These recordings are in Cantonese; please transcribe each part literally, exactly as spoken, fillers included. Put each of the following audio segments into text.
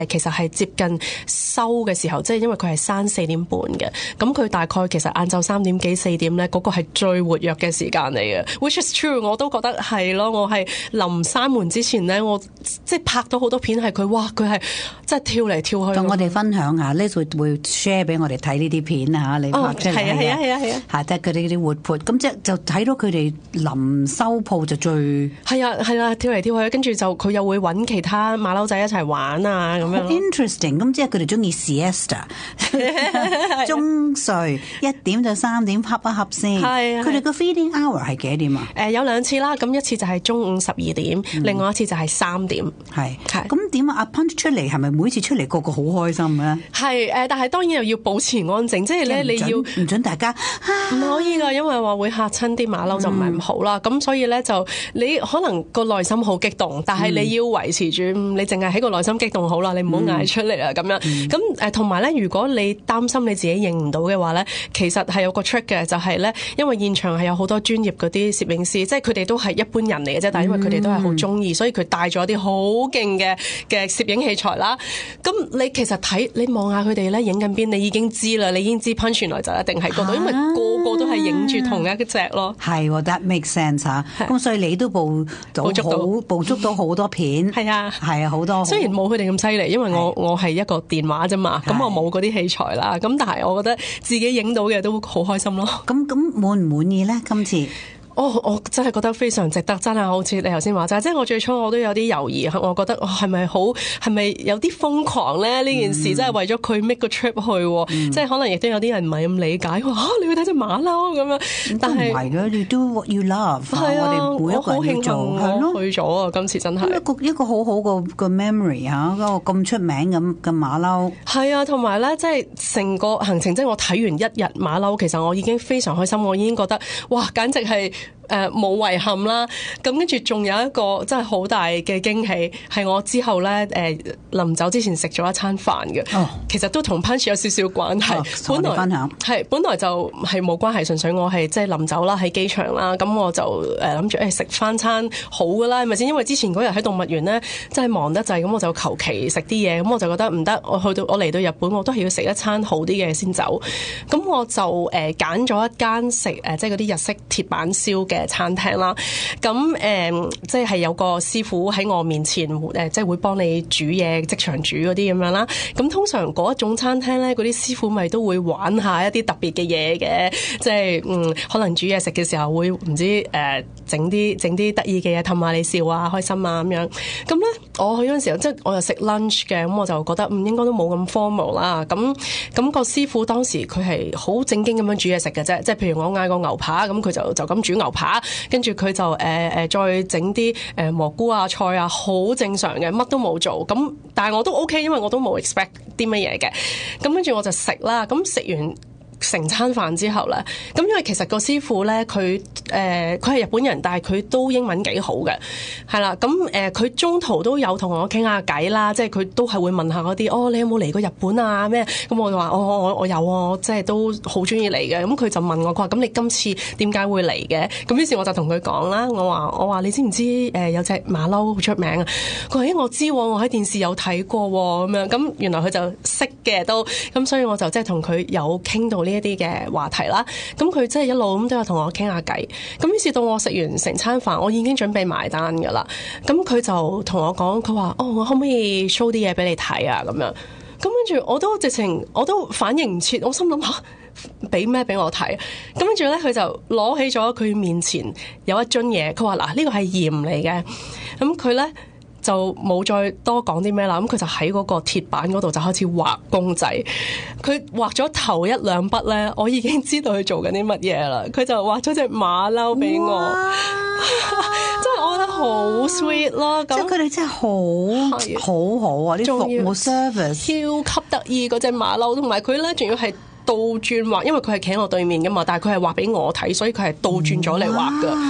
其實係接近收嘅時候，即係因為佢係閂四點半嘅，咁佢大概其實晏晝三點幾四點咧，嗰個係最活躍嘅時間嚟嘅。Which is true，我都覺得係咯。我係臨閂門之前咧，我即係拍到好多片係佢，哇！佢係即係跳嚟跳去。 同我哋分享下呢，會會 share 俾我哋睇呢啲片啊！你拍出嚟係啊係啊係啊係啊， 係即係佢哋啲活潑。咁即係就睇到佢哋臨收鋪就最係啊係啊，跳嚟跳去，跟住就佢又會揾其他馬騮仔一齊玩啊咁樣。 Interesting， 咁即係佢哋中意 siesta， 中睡一點到三點瞌一瞌先。係佢哋個 feeding hour 係幾點啊？ 誒有兩次啦，咁一次就係中午十二點，嗯、另外一次就係三點。係係咁點啊？阿 Punch 出嚟係咪每次出嚟個個好開心嘅？係誒，但係當然又要保持安靜，即係咧你要唔准大家唔可以㗎，因為話會嚇親啲馬騮就唔係咁好啦。咁、嗯、所以咧就你可能個內心好激動，但係你要維持住，嗯、你淨係喺個內心激動好啦，你唔好嗌出嚟啊咁樣。咁誒同埋咧，如果你擔心你自己認唔到嘅話咧，其實係有個 trick 嘅，就係咧，因為現場係有好多專業嗰啲攝影師，即係佢哋都係一般人嚟嘅啫，但係因為佢哋都係好中意，所以佢帶咗啲好勁嘅嘅攝影器材啦。咁你其實睇你望下佢哋咧影緊邊，你已經知啦，你已經知 Punch 原來就一定喺嗰度，因為個個都係影住同一隻咯。 係，that makes sense 嚇。咁所以你都捕到好捕捉到好多片。係啊，係啊，好多。 雖然冇佢哋咁犀利，因為我我係一個電話啫嘛，咁我冇嗰啲器材啦。咁但係我覺得自己影到嘅都好開心咯。 咁咁滿唔滿意咧？今次？ 哦，我真係覺得非常值得，真係好似你頭先話齋，即係我最初我都有啲猶豫，我覺得係咪好係咪有啲瘋狂咧？呢件事真係為咗佢 make 個 trip 去，嗯、即係可能亦都有啲人唔係咁理解，話嚇、啊、你去睇隻馬騮咁樣，但係唔係嘅，你 do what you love， 係啊， 我哋每一個人要做， 係咯，去咗啊！今次真係一個一個好好個個 memory 嚇，嗰個咁出名咁嘅馬騮。 係啊，同埋咧，即係成個行程，即係我睇完一日馬騮，其實我已經非常開心，我已經覺得哇，簡直係〜誒冇遺憾啦，咁跟住仲有一個真係好大嘅驚喜，係我之後咧誒臨走之前食咗一餐飯嘅，哦、其實都同 Punch 有少少關係。 哦、本來分享係本來就係冇關係，純粹我係即係臨走啦，喺機場啦，咁我就誒諗住誒食翻餐好㗎啦，係咪先？因為之前嗰日喺動物園咧真係忙得滯，咁我就求其食啲嘢，咁我就覺得唔得，我去到我嚟到日本我都係要食一餐好啲嘅先走，咁我就誒揀咗一間食誒即係嗰啲日式鐵板燒嘅餐廳啦，咁誒、嗯、即係有個師傅喺我面前誒，即係會幫你煮嘢，即場煮嗰啲咁樣啦。咁通常嗰一種餐廳咧，嗰啲師傅咪都會玩下一啲特別嘅嘢嘅，即係嗯可能煮嘢食嘅時候會唔知誒整啲整啲得意嘅嘢氹下你笑啊，開心啊咁樣。咁咧我去嗰陣時候，即係我又食 lunch 嘅，咁我就覺得嗯應該都冇咁 formal 啦。咁咁個師傅當時佢係好正經咁樣煮嘢食嘅啫，即係譬如我嗌個牛扒，咁佢就就咁煮牛扒。跟住佢就誒誒、呃、再整啲誒蘑菇啊菜啊，好正常嘅，乜都冇做。咁但係我都 OK，因為我都冇 expect 啲乜嘢嘅。咁跟住我就食啦。咁食完成餐飯之後咧，咁因為其實個師傅咧，佢誒佢係日本人，但係佢都英文幾好嘅，係啦。咁誒佢中途都有同我傾下偈啦，即係佢都係會問下嗰啲，哦你有冇嚟過日本啊咩？咁我就話，哦我我有啊，即係都好中意嚟嘅。咁佢就問我，佢話咁你今次點解會嚟嘅？咁於是我就同佢講啦，我話我話你知唔知誒有隻馬騮好出名啊？佢話誒我知，我喺電視有睇過咁樣。咁原來佢就識嘅都，咁所以我就即係同佢有傾到呢一啲嘅話題啦，咁佢真係一路咁都有同我傾下偈，咁於是到我食完成餐飯，我已經準備埋單噶啦，咁佢就同我講，佢話哦，我可唔可以 show 啲嘢俾你睇啊？咁樣，咁跟住我都直情我都反應唔切，我心諗吓，俾咩俾我睇？咁跟住咧，佢就攞起咗佢面前有一樽嘢，佢話嗱呢個係鹽嚟嘅，咁佢咧。就冇再多講啲咩啦，咁佢就喺嗰個鐵板嗰度就開始畫公仔。佢畫咗頭一兩筆咧，我已經知道佢做緊啲乜嘢啦。佢就畫咗隻馬騮俾我，真係我覺得好 sweet 咯。 即係佢哋真係好好好啊！啲服務 service 超級得意嗰隻馬騮，同埋佢咧仲要係倒轉畫，因為佢係企喺我對面噶嘛，但係佢係畫俾我睇，所以佢係倒轉咗嚟畫噶。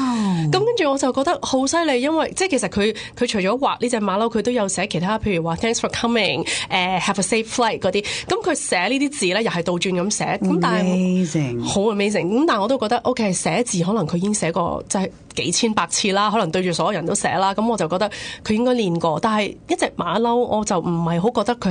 咁跟住我就覺得好犀利，因為即係其實佢佢除咗畫呢隻馬騮，佢都有寫其他，譬如話 Thanks for coming，誒、uh, Have a safe flight 嗰啲。咁佢寫呢啲字咧，又係倒轉咁寫。咁但係好 amazing。咁但係我都覺得 OK， 寫字可能佢已經寫過即係幾千百次啦，可能對住所有人都寫啦。咁我就覺得佢應該練過。但係一隻馬騮，我就唔係好覺得佢